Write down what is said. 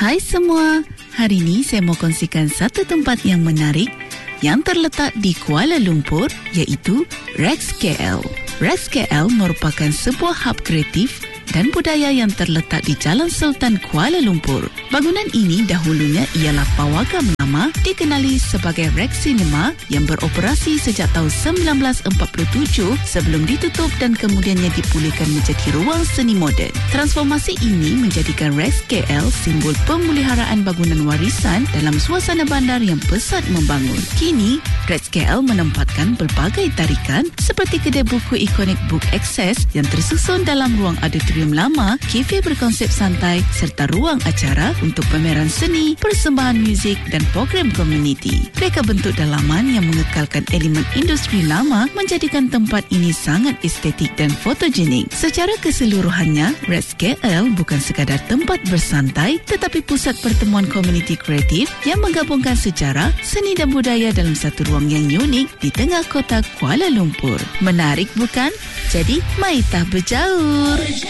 Hai semua, hari ini saya mau kongsikan satu tempat yang menarik yang terletak di Kuala Lumpur, iaitu Rex KL. Rex KL merupakan sebuah hub kreatif dan budaya yang terletak di Jalan Sultan Kuala Lumpur. Bangunan ini dahulunya ialah pawagam lama dikenali sebagai Rex Cinema yang beroperasi sejak tahun 1947 sebelum ditutup dan kemudiannya dipulihkan menjadi ruang seni moden. Transformasi ini menjadikan Rex KL simbol pemeliharaan bangunan warisan dalam suasana bandar yang pesat membangun. Kini, Rex KL menempatkan pelbagai tarikan seperti kedai buku ikonik Book Access yang tersusun dalam ruang auditorium lama, kafe berkonsep santai serta ruang acara untuk pameran seni, persembahan muzik dan program komuniti. Reka bentuk dalaman yang mengekalkan elemen industri lama menjadikan tempat ini sangat estetik dan fotogenik. Secara keseluruhannya, Rex KL bukan sekadar tempat bersantai tetapi pusat pertemuan komuniti kreatif yang menggabungkan sejarah, seni dan budaya dalam satu ruang yang unik di tengah kota Kuala Lumpur. Menarik bukan? Jadi, mari kita berjaur.